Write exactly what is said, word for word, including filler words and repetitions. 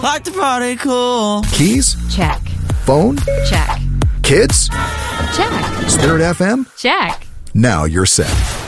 Like the party cool. Keys? Check. Phone? Check. Kids? Check. Spirit F M? Check. Now you're set.